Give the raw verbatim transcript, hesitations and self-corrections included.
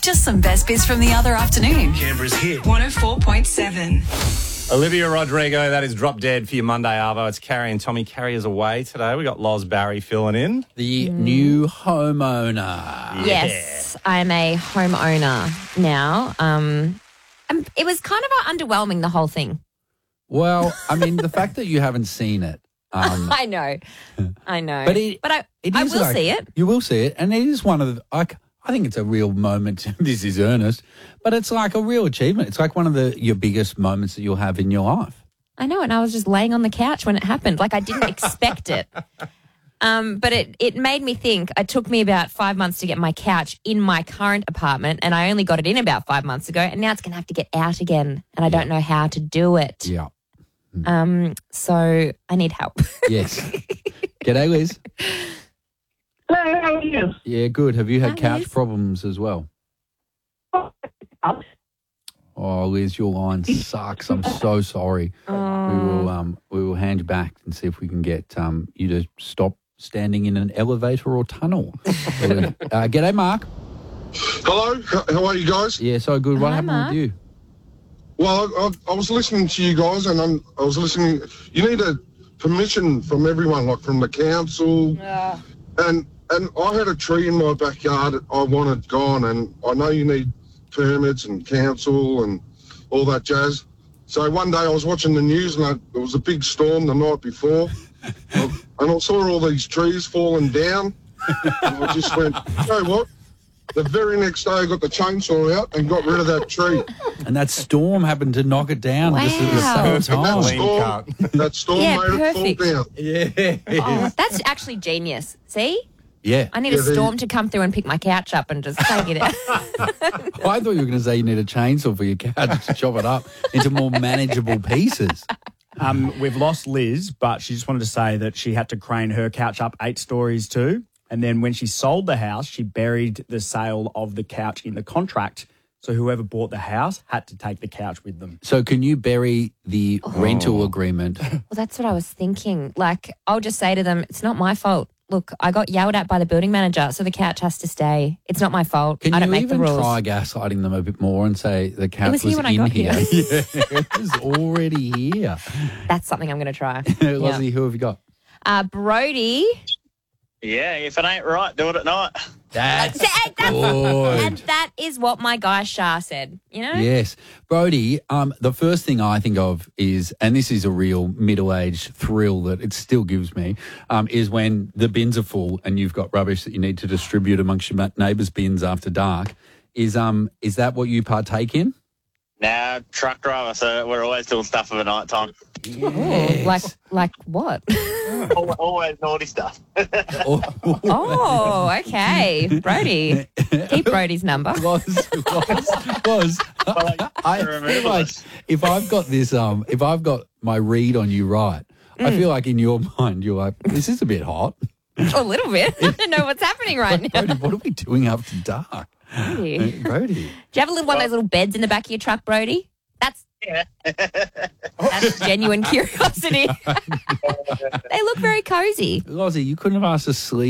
Just some best bits from the other afternoon. Canberra's hit. one oh four point seven. Olivia Rodrigo, that is Drop Dead for your Monday Arvo. It's Carrie and Tommy. Carrie is away today. We got Loz Barry filling in. The new homeowner. Yes, I'm a homeowner now. Um, um, it was kind of underwhelming, the whole thing. Well, I mean, the fact that you haven't seen it. Um, I know, I know, But it- but I, it I is will like- see it. You will see it, and it is one of the. I, I think it's a real moment. This is earnest, but it's like a real achievement. It's like one of the your biggest moments that you'll have in your life. I know, and I was just laying on the couch when it happened. Like I didn't expect it. Um, but it, it made me think. It took me about five months to get my couch in my current apartment, and I only got it in about five months ago, and now it's going to have to get out again, and I don't know how to do it. Yeah. Um, so I need help. Yes. G'day, Liz. Hello, how are you? Yeah, good. Have you had Hi, couch Liz. problems as well? Oh, Liz, your line sucks. I'm so sorry. We will um we will hand you back and see if we can get um you to stop standing in an elevator or tunnel. uh, g'day, Mark. Hello, H- how are you guys? Yeah, so good. What Hi, happened Mark. with you? Well, I, I, I was listening to you guys, and I'm, I was listening. You need a permission from everyone, like from the council, and and I had a tree in my backyard that I wanted gone, and I know you need permits and council and all that jazz. So one day I was watching the news, and I, there was a big storm the night before, and I saw all these trees falling down, and I just went, you know what? The very next day, I got the chainsaw out and got rid of that tree. And that storm happened to knock it down just at the Wow. same And that time. Clean storm, that storm Yeah, made perfect. it fall down. Yeah. Oh, that's actually genius. See? Yeah. I need Yeah, a they- storm to come through and pick my couch up and just take it out. I thought you were going to say you need a chainsaw for your couch to chop it up into more manageable pieces. Um, we've lost Liz, but she just wanted to say that she had to crane her couch up eight stories too. And then when she sold the house, she buried the sale of the couch in the contract. So whoever bought the house had to take the couch with them. So can you bury the rental agreement? Well, that's what I was thinking. Like, I'll just say to them, it's not my fault. Look, I got yelled at by the building manager, so the couch has to stay. It's not my fault. Can I don't you make even the rules. try gaslighting them a bit more and say the couch was here when I in got here? here. Yeah, it was already here. That's something I'm going to try. Lozzie, who have you got? Uh, Brody. Yeah, if it ain't right, do it at night. That's That's- good. And that is what my guy Shah said, you know? Yes. Brody, um, the first thing I think of is, and this is a real middle-aged thrill that it still gives me, um, is when the bins are full and you've got rubbish that you need to distribute amongst your neighbours' bins after dark. Is um is that what you partake in? Now, truck driver, so we're always doing stuff of the night time. Oh, like, like what? Al- Always naughty stuff. Or- Oh, okay. Brody. Keep Brody's number. was was was I feel like if I've got this um if I've got my read on you right, I feel like in your mind you're like, this is a bit hot. A little bit. I don't know what's happening right now. Brody, what are we doing after dark? Brody. Do Brody. you have a little one of those little beds in the back of your truck, Brody? That's Yeah. that's genuine curiosity. They look very cozy. Lozzie, you couldn't have asked us sleep.